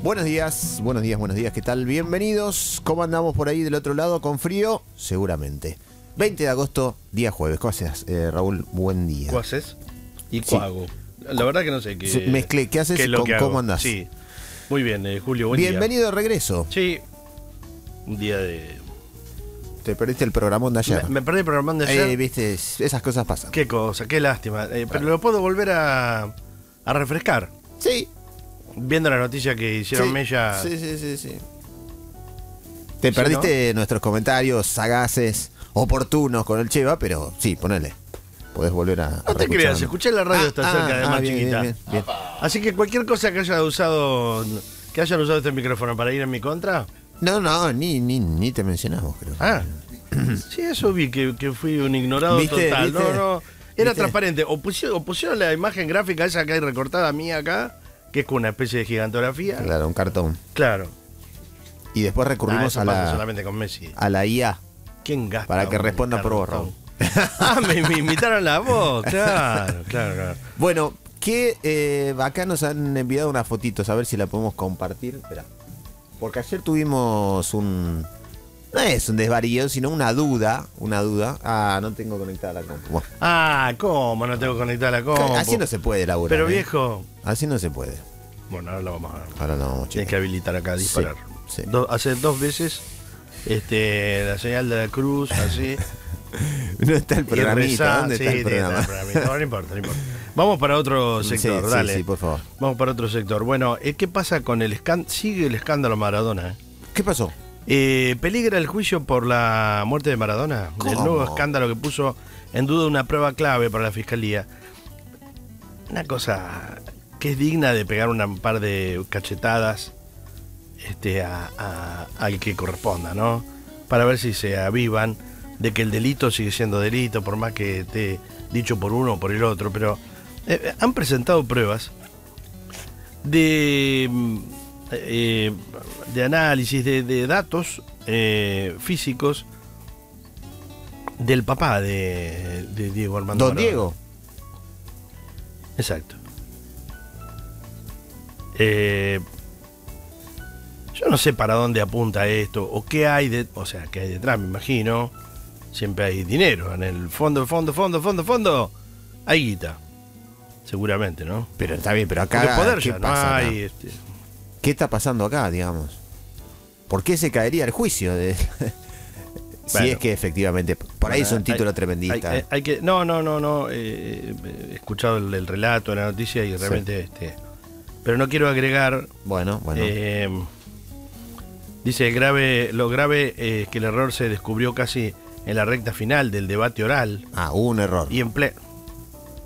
Buenos días, ¿qué tal? Bienvenidos. ¿Cómo andamos por ahí del otro lado? ¿Con frío? Seguramente. 20 de agosto, día jueves. ¿Cómo haces, Raúl? Buen día. ¿Cómo haces? ¿Y Sí. qué hago? La verdad que no sé qué. Mezclé. ¿Qué haces? qué es lo que ¿Cómo hago. andás? Sí. Muy bien, Julio, buen Bienvenido de regreso. día. Sí. Un día de. Te perdiste el programón de ayer. Me perdí el programa de ayer. Viste, esas cosas pasan. Qué cosa, qué lástima. Pero lo puedo volver a refrescar. Sí. Viendo la noticia que hicieron Sí. Mella. Sí. Te perdiste nuestros comentarios sagaces, oportunos con el Cheva, pero sí, ponele. Podés volver a No te reescucharlo. creas, escuché la radio, está cerca de más bien, chiquita. bien. Así que cualquier cosa que hayan usado este micrófono para ir en mi contra. No, ni te mencionamos, creo. Sí, eso vi, que fui un ignorado ¿Viste? total. ¿Viste? No, era ¿Viste? transparente. O pusieron la imagen gráfica esa que hay recortada mía acá, que es con una especie de gigantografía. Claro, un cartón. Claro. Y después recurrimos Eso a pasa la solamente con Messi. a la IA ¿Quién gasta? para que un responda por vos, cartón? Raúl. Me imitaron la voz, claro. Bueno, que acá nos han enviado unas fotitos, a ver si la podemos compartir. Espera. Porque ayer tuvimos un... No es un desvarío, sino una duda. Ah, no tengo conectada la compu. Bueno, ¿Cómo no tengo conectada la compu? así no se puede laburar. Pero viejo. Así no se puede. Bueno, ahora lo vamos a ver. Ahora no vamos a Tienes que habilitar acá, disparar. Sí. Hacer 2 veces la señal de la cruz, así. No está el Y programita. rezar. ¿Dónde está Sí, el tiene que programa? estar el programita. No importa. Vamos para otro sector, dale. Sí, por favor. Vamos para otro sector. Bueno, ¿qué pasa con el escándalo? Sigue el escándalo Maradona. ¿Qué pasó? ¿Peligra el juicio por la muerte de Maradona? ¿Cómo? El nuevo escándalo que puso en duda una prueba clave para la fiscalía. Una cosa que es digna de pegar un par de cachetadas al que corresponda, ¿no? Para ver si se avivan de que el delito sigue siendo delito, por más que esté dicho por uno o por el otro. Pero han presentado pruebas de análisis de datos físicos del papá de Diego Armando Don Maradona. Diego. Exacto. Yo no sé para dónde apunta esto o qué hay qué hay detrás, me imagino. Siempre hay dinero en el fondo. Hay guita. Seguramente, ¿no? Pero está bien, pero Porque acá poder ¿qué ya no pasa acá? hay. ¿Qué está pasando acá, digamos? ¿Por qué se caería el juicio? Si Bueno. es que efectivamente... Por ahí es un título tremendista. Hay que, no. He escuchado el relato de la noticia y realmente... pero no quiero agregar... Bueno. Dice, lo grave es que el error se descubrió casi en la recta final del debate oral. Hubo un error. Y en